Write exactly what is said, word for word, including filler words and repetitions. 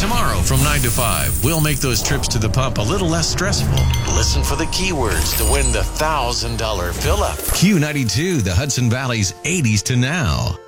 Tomorrow from nine to five, we'll make those trips to the pump a little less stressful. Listen for the keywords to win the one thousand dollars fill-up. Q ninety-two, the Hudson Valley's eighties to now.